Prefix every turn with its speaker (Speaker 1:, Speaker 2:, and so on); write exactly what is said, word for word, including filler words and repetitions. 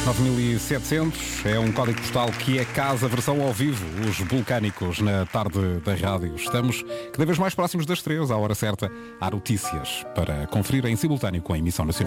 Speaker 1: nove mil e setecentos é um código postal que é casa, versão ao vivo, os Vulcânicos na tarde da rádio. Estamos cada vez mais próximos das três, à hora certa. Há notícias para conferir em simultâneo com a emissão nacional.